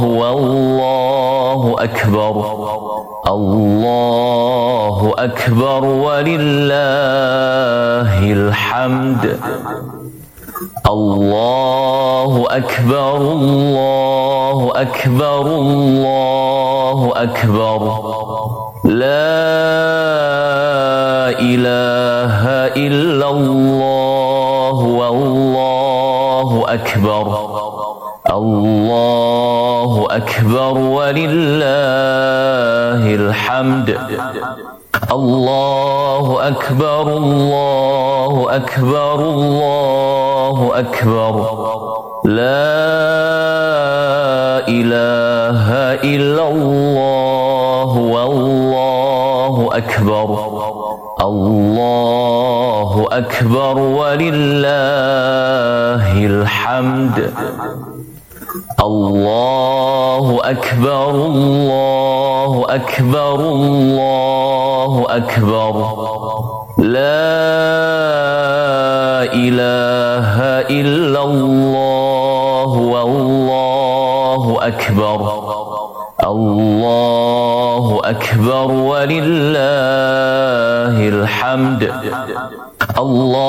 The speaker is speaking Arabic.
والله أكبر. الله أكبر ولله الحمد. الله أكبر الله أكبر الله أكبر. لا إله إلا الله والله أكبر. الله أكبر ولله الحمد. الله أكبر الله أكبر الله أكبر. لا إله إلا الله والله أكبر. الله أكبر ولله الحمد. الله أكبر الله أكبر الله أكبر. لا إله إلا الله والله أكبر. الله أكبر ولله الحمد. الله